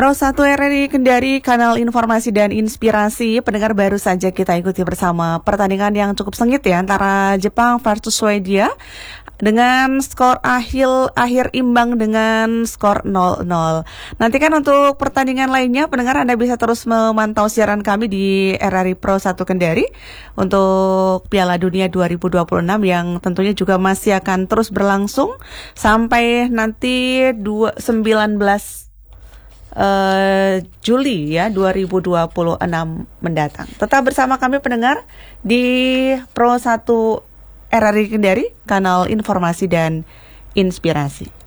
Pro 1 RRI Kendari, kanal informasi dan inspirasi. Pendengar, baru saja kita ikuti bersama pertandingan yang cukup sengit ya antara Jepang versus Swedia dengan skor akhir imbang dengan skor 0-0. Nantikan untuk pertandingan lainnya, pendengar, Anda bisa terus memantau siaran kami di RRI Pro 1 Kendari untuk Piala Dunia 2026 yang tentunya juga masih akan terus berlangsung sampai nanti 19 Juli ya 2026 mendatang. Tetap bersama kami pendengar di Pro 1 RRI Kendari, kanal informasi dan inspirasi.